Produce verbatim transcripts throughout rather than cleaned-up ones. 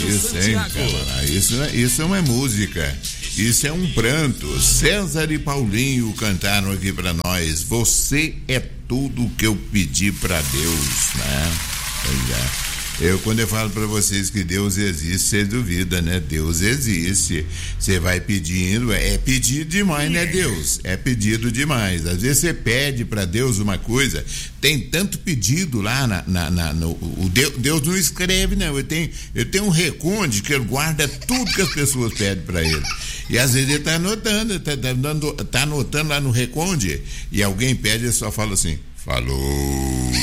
isso, hein, cara? Isso, isso não é música. Isso é um pranto. César e Paulinho cantaram aqui pra nós. Você é tudo que eu pedi pra Deus, né? Pois é. Eu, quando eu falo para vocês que Deus existe, você duvida, né? Deus existe. Você vai pedindo, é pedido demais, né, Deus? É pedido demais. Às vezes você pede para Deus uma coisa, tem tanto pedido lá na, na, na no, o Deus, Deus não escreve, não. Eu tenho, eu tenho um recôndito que ele guarda tudo que as pessoas pedem para ele. E às vezes ele tá anotando, tá, tá, dando, tá anotando lá no recôndito, e alguém pede, ele só fala assim: falou.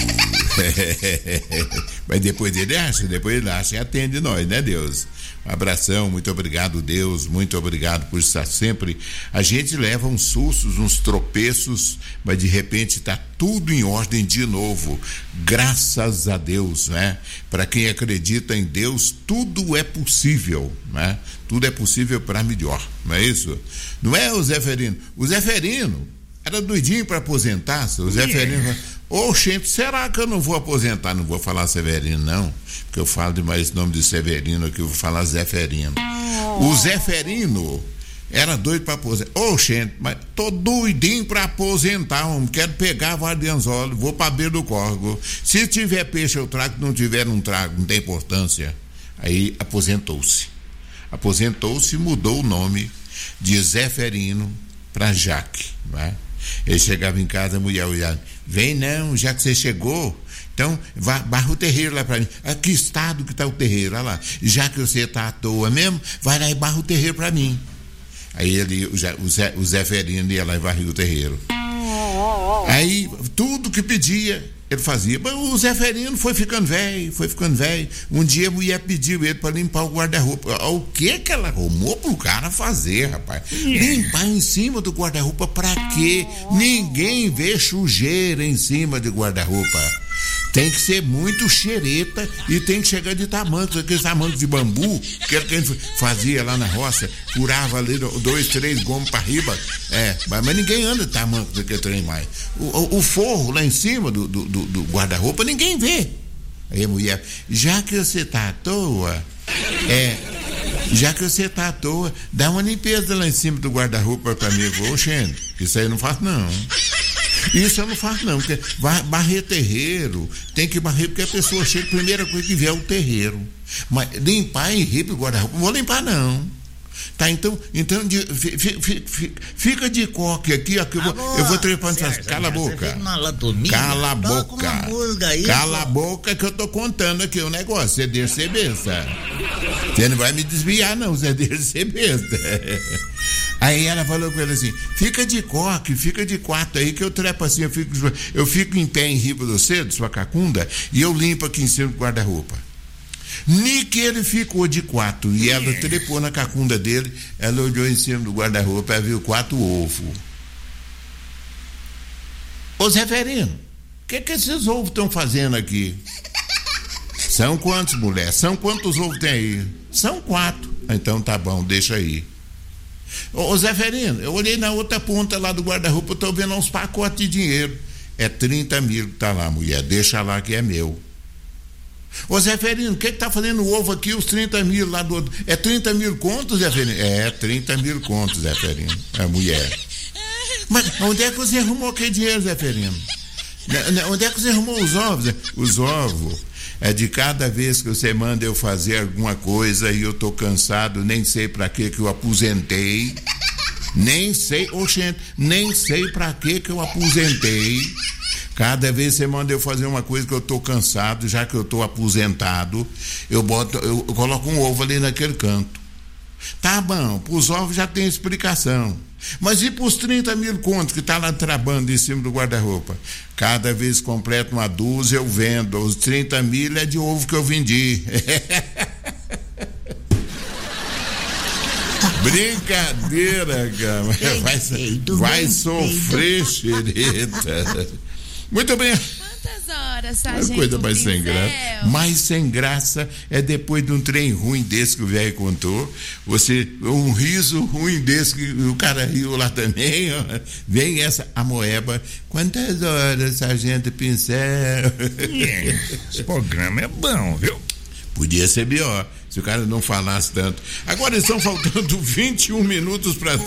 Mas depois ele acha, depois ele acha e atende nós, né, Deus? Um abração, muito obrigado, Deus, muito obrigado por estar sempre. A gente leva uns sustos, uns tropeços, mas de repente está tudo em ordem de novo, graças a Deus, né? Para quem acredita em Deus, tudo é possível, né? Tudo é possível para melhor, não é isso? Não é o Zeferino? O Zeferino era doidinho para aposentar, o Zeferino. Ô, gente, será que eu não vou aposentar? Não vou falar Severino, não, porque eu falo demais o nome de Severino aqui, eu vou falar Zeferino. O Zeferino era doido para aposentar. Ô, gente, mas tô doidinho para aposentar, homem. Quero pegar vários de anzol, vou para beira do córrego. Se tiver peixe, eu trago, se não tiver, não trago, não tem importância. Aí aposentou-se. Aposentou-se e mudou o nome de Zeferino para Jaque, né? Ele chegava em casa, a mulher olhava: vem não, já que você chegou, então vá, barra o terreiro lá pra mim. Ah, que estado que tá o terreiro, olha lá. Já que você tá à toa mesmo, vai lá e barra o terreiro pra mim. Aí ele, o Zé, o Zé, o Zé Ferino ia lá e varria o terreiro. Aí tudo que pedia ele fazia. Mas o Zé Ferino foi ficando velho, foi ficando velho. Um dia a mulher pediu ele para limpar o guarda-roupa. O que que ela arrumou pro cara fazer, rapaz? Limpar em cima do guarda-roupa pra quê? Ninguém vê sujeira em cima de guarda-roupa. Tem que ser muito xereta e tem que chegar de tamanco, aqueles tamancos de bambu, que era que a gente fazia lá na roça, curava ali dois, três gomos para riba, é, mas, mas ninguém anda de tamanco daquele trem mais. O, o, o forro lá em cima do, do, do, do guarda-roupa, ninguém vê. Aí a mulher: já que você tá à toa, é, já que você tá à toa, dá uma limpeza lá em cima do guarda-roupa pra mim. Ô, Xene, isso aí eu não faço não. Isso eu não faço não, porque barrer terreiro, tem que barrer porque a pessoa chega, a primeira coisa que vê é o terreiro. Mas limpar em riba e guarda-roupa, não vou limpar não. Tá, então, então de, fi, fi, fi, fica de coque aqui, ó, que eu vou, Alô, eu vou trepando. César, cala a boca. Cala a boca. Aí, cala pô. a boca que eu tô contando aqui o negócio, você deixa ser besta. Você não vai me desviar não, você deixa ser besta. Aí ela falou com ele assim: fica de coque, fica de quarto aí que eu trepo assim, eu fico, eu fico em pé em riba de você, de sua cacunda, e eu limpo aqui em cima do guarda-roupa. Nem que ele ficou de quatro e ela trepou na cacunda dele, ela olhou em cima do guarda-roupa e viu quatro ovos. Ô Zeferino, o que que esses ovos estão fazendo aqui? São quantos, mulher? São quantos ovos tem aí? São quatro. Então tá bom, deixa aí. Ô Zeferino, eu olhei na outra ponta lá do guarda-roupa, eu tô vendo uns pacotes de dinheiro. É trinta mil que tá lá, mulher, deixa lá que é meu. Ô Zeferino, o que que tá fazendo o ovo aqui, os trinta mil lá do outro? É trinta mil contos, Zeferino? É, trinta mil contos, Zeferino. É mulher. Mas onde é que você arrumou aquele dinheiro, Zeferino? Onde é que você arrumou os ovos? Os ovos é de cada vez que você manda eu fazer alguma coisa e eu tô cansado, nem sei pra que que eu aposentei. Nem sei, oxente, nem sei pra que que eu aposentei. Cada vez você manda eu fazer uma coisa que eu tô cansado, já que eu tô aposentado, eu boto, eu, eu coloco um ovo ali naquele canto. Tá bom, pros ovos já tem explicação. Mas e pros trinta mil contos que tá lá trabando em cima do guarda-roupa? Cada vez completo uma dúzia eu vendo. Os trinta mil é de ovo que eu vendi. Brincadeira, cara. Vai, vai sofrer, xereta. Muito bem. Quantas horas, sargento? Uma coisa mais sem graça. Mais sem graça é depois de um trem ruim desse que o velho contou. Você, um riso ruim desse que o cara riu lá também. Ó, vem essa amoeba. Quantas horas, sargento Pincel? Esse programa é bom, viu? Podia ser pior. Se o cara não falasse tanto. Agora estão faltando vinte e um minutos para